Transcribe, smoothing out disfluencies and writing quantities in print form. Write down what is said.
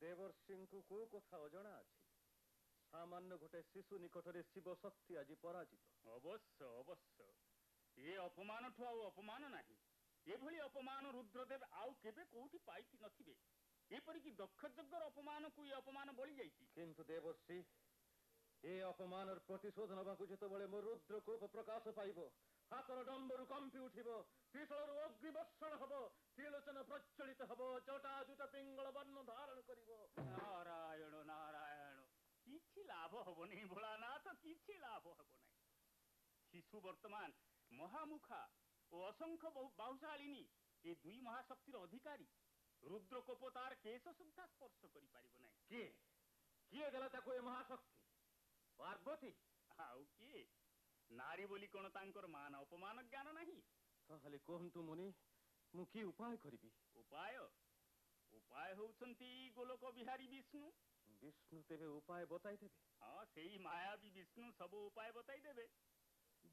देवर्षि को कथा अजना अच्छी सामान्य गोटे शिशु निकटरे शिव शक्ति आज पराजित अवश्य अवश्य ये अपमान ठू अपमान नाही एभली अपमान रुद्रदेव आउ केबे कोठी पाइति नथिबे एपरिकी दक्ष यज्ञर अपमान को ये अपमान बळी जाईति किंतु देवर्षि ए अपमान प्रतिशोध नबाकु जेतबेले मो रुद्रकोप प्रकाश पाइबो हातर डंबरु कंपी उठिबो त्रिशूलरु अग्निवर्षण हबो त्रिलोचन प्रज्वलित हबो जटा जुटा पिंगल वर्ण धारण करिबो नारायण नारायण किछि लाभ हबो नहीं भोलानाथ किछि लाभ हबो नहीं शिशु वर्तमान महामुखा और असंख्य बाहुशालिनी ये दुई महाशक्तिर अधिकारी रुद्रकोप तार केश सुद्धा स्पर्श करि पारिबो नहीं किए किए देला ताको ए महाशक्ति पार्वती आउ किए नारी बोली कोन तांकर मान अपमान ज्ञान नहीं ताहले कहंतु मुनि मु की उपाय करिबी उपाय उपाय होउछंती गोलोक बिहारी विष्णु विष्णु तेबे उपाय बताई देबे हां सेही मायावी विष्णु सब उपाय बताई देबे